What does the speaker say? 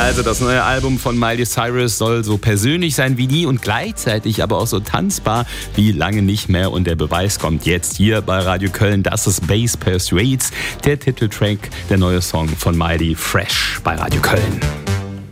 Also das neue Album von Miley Cyrus soll so persönlich sein wie nie und gleichzeitig aber auch so tanzbar wie lange nicht mehr. Und der Beweis kommt jetzt hier bei Radio Köln. Das ist Bass Persuades, der Titeltrack, der neue Song von Miley, Fresh bei Radio Köln.